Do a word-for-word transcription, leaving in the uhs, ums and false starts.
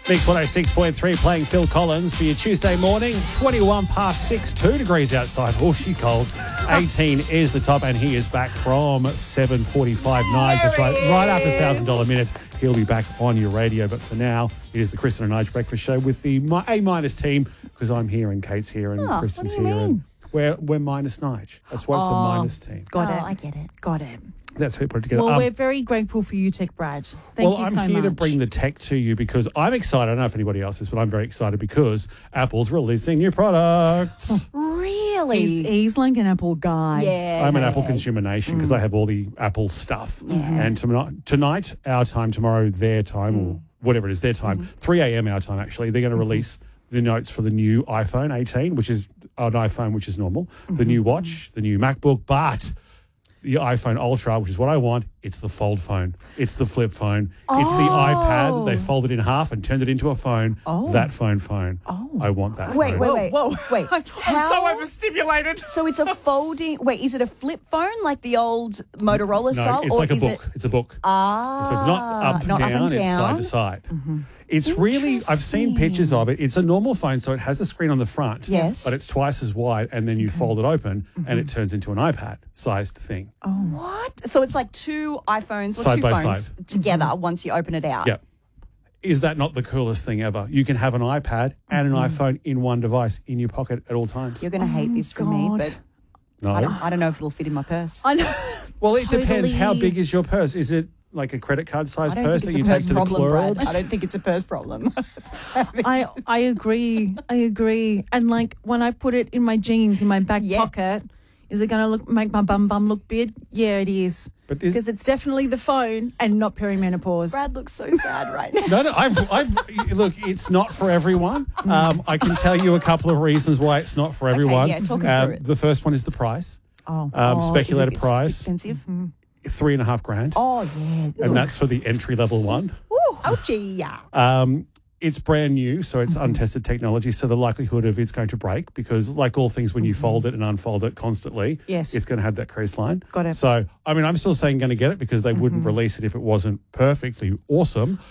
Mix one oh six point three playing Phil Collins for your Tuesday morning. twenty-one past six, two degrees outside. Oh, she cold. eighteen is the top, and he is back from seven forty-five night. That's right, right after one thousand dollars minute. He'll be back on your radio. But for now, it is the Kristen and Nige Breakfast Show with the A-minus team, because I'm here and Kate's here and Oh, Kristen's what do you here. mean? And we're, we're minus Nige. That's why it's the Oh, minus team. Got Oh, it. I get it. Got it. That's how we put it together. Well, Um, we're very grateful for you, Tech Brad. Thank well, you I'm so here much. to bring the tech to you because I'm excited. I don't know if anybody else is, but I'm very excited because Apple's releasing new products. Really? He's, he's like an Apple guy. yeah. I'm an Apple consumer nation because I have all the Apple stuff. And tonight, tonight, our time, tomorrow, their time, or whatever it is, their time, three a.m. our time, actually, they're going to release the notes for the new iPhone eighteen, which is an iPhone, which is normal, the new watch, the new MacBook, but the iPhone Ultra, which is what I want, it's the fold phone. It's the flip phone. It's the iPad. They folded in half and turned it into a phone. Oh. That phone phone. Oh. I want that Wait, phone. wait, wait. Whoa, whoa. Wait. I'm How- so overstimulated. So it's a folding. Wait, is it a flip phone like the old Motorola No, style? it's or like a is book. It, It's a book. ah, So it's not up, not down, up and it's down. side to side. It's really, I've seen pictures of it. It's a normal phone, so it has a screen on the front. Yes. But it's twice as wide, and then you fold it open, and it turns into an iPad-sized thing. What? So it's like two iPhones or Side two by phones side. together once you open it out. Yeah. Is that not the coolest thing ever? You can have an iPad and an iPhone in one device in your pocket at all times. You're going to hate this from me, God. but No. I don't, I don't know if it'll fit in my purse. I know. Well, it depends. How Totally. big is your purse? Is it like a credit card size I don't purse think that it's you a take purse to the problem, Brad. clubs? I don't think it's a purse problem. I I agree. I agree. And like when I put it in my jeans in my back Yeah. pocket, is it going to look make my bum bum look big? Yeah, it is. But is- Because it's definitely the phone and not perimenopause. Brad looks so sad right now. No, no. I've, I've, look, it's not for everyone. Um, I can tell you a couple of reasons why it's not for everyone. yeah, talk us Um, through it. The first one is the price. Oh. Um, Oh, speculated is it price, expensive? three and a half grand. Oh, yeah. And that's for the entry level one. Ouchie. Yeah. Um, it's brand new, so it's untested technology. So the likelihood of it's going to break, because like all things, when you fold it and unfold it constantly, Yes. it's going to have that crease line. Got it. So, I mean, I'm still saying going to get it because they wouldn't release it if it wasn't perfectly awesome.